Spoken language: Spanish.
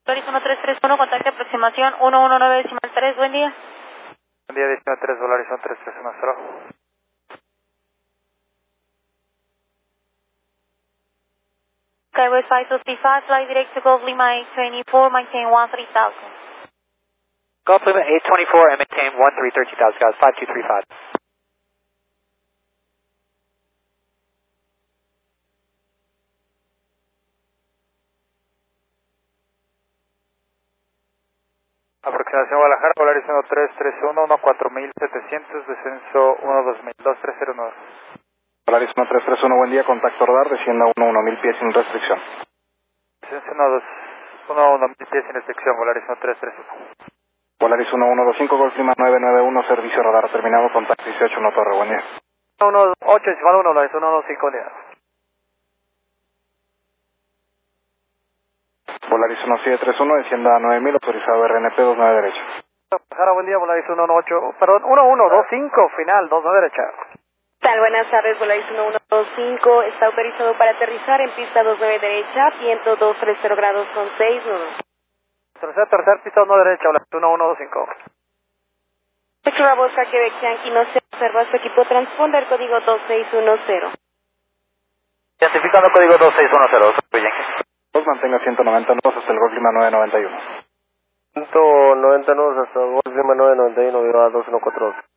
Volaris 1331, contacto aproximación 119.3, buen día. Buen día, 19-3, Volaris 1331. Skywest 565, fly direct to Gulf Lima 824, maintain 13,000. Gulf Lima 824 and maintain 13,000, guys, 5235. Aproximación Guadalajara, Volaris 1331, 14700, descenso 12000, 2309. Volaris 1331, buen día, contacto radar, descienda 11.000 pies sin restricción. Descenso 11000 pies sin restricción, Volaris 1331. Volaris 1125, Golf Lima 991, servicio radar terminado, contacto 18, no torre, buen día. 118, estimado 1, Volaris 115, buen día. Volaris 1731, descienda a 9.000, autorizado RNP 29 derecha. Guadalajara, buen día, Volaris 118, perdón, 1125, final, 29 derecha. Tal, buenas tardes, Volaris 1125, está autorizado para aterrizar en pista 29 derecha, viento 230 grados con 6 nudos. Tercer, pista 1 derecha, Volaris 1125. Ocho Bosca, Quebec Yankee, no se observa su equipo transponder, código 2610. Identificando código 2610, soy Yankee. Pues mantenga 190 nudos hasta el Golf Lima 991. 190 nudos hasta Golf Lima 991, viva 2142.